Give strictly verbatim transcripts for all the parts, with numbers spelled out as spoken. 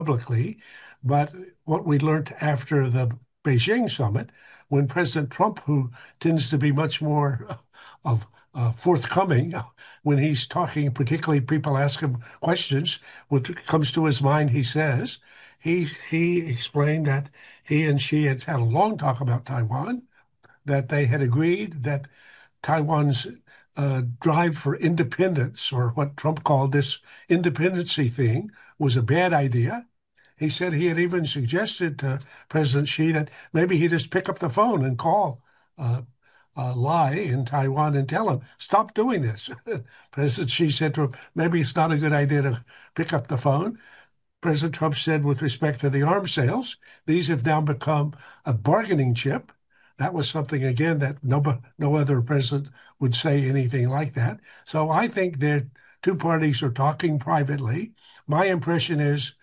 publicly. But what we learned after the Beijing summit, when President Trump, who tends to be much more of uh, forthcoming when he's talking, particularly people ask him questions, what comes to his mind, he says, he he explained that he and Xi had had a long talk about Taiwan, that they had agreed that Taiwan's uh, drive for independence, or what Trump called this independency thing, was a bad idea. He said he had even suggested to President Xi that maybe he just pick up the phone and call uh, uh, Lai in Taiwan and tell him, stop doing this. President Xi said to him, maybe it's not a good idea to pick up the phone. President Trump said, with respect to the arms sales, these have now become a bargaining chip. That was something, again, that no, no other president would say anything like that. So I think that two parties are talking privately. My impression is,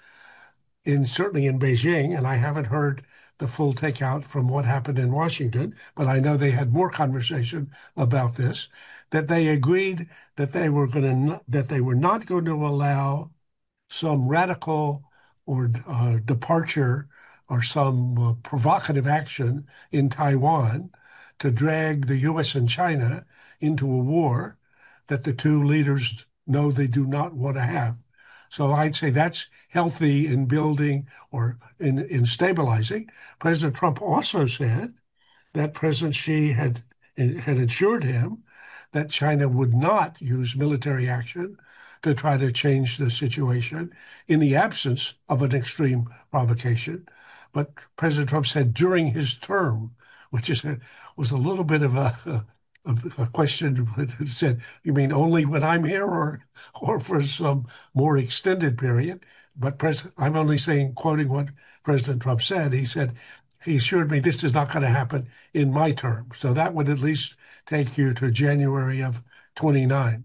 in certainly in Beijing, and I haven't heard the full takeout from what happened in Washington, but I know they had more conversation about this, that they agreed that they were going to that they were not going to allow some radical or uh, departure or some uh, provocative action in Taiwan to drag the U S and China into a war that the two leaders know they do not want to have. So I'd say that's healthy in building or in, in stabilizing. President Trump also said that President Xi had, had assured him that China would not use military action to try to change the situation in the absence of an extreme provocation. But President Trump said during his term, which is a, was a little bit of a, a, a question. It said, you mean only when I'm here, or or for some more extended period? But Pres- I'm only saying, quoting what President Trump said. He said, he assured me this is not going to happen in my term. So that would at least take you to January of twenty-nine.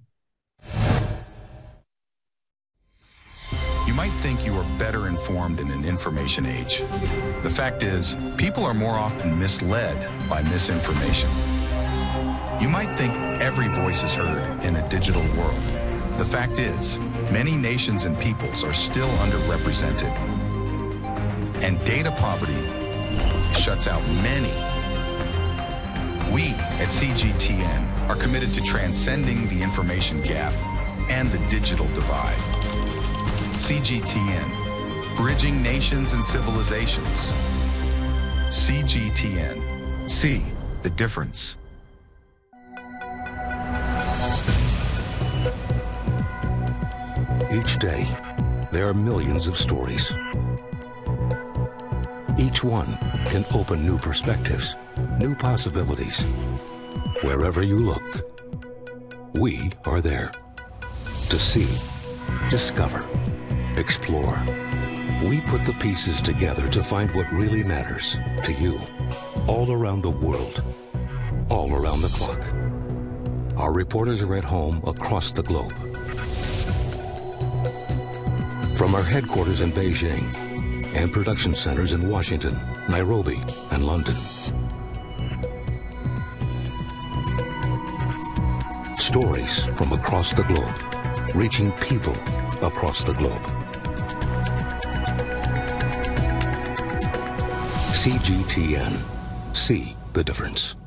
You might think you are better informed in an information age. The fact is, people are more often misled by misinformation. You might think every voice is heard in a digital world. The fact is, many nations and peoples are still underrepresented. And data poverty shuts out many. We at C G T N are committed to transcending the information gap and the digital divide. C G T N, bridging nations and civilizations. C G T N, see the difference. Each day, there are millions of stories. Each one can open new perspectives, new possibilities. Wherever you look, we are there to see, discover, explore. We put the pieces together to find what really matters to you, all around the world, all around the clock. Our reporters are at home across the globe. From our headquarters in Beijing and production centers in Washington, Nairobi, and London. Stories from across the globe, reaching people across the globe. C G T N. See the difference.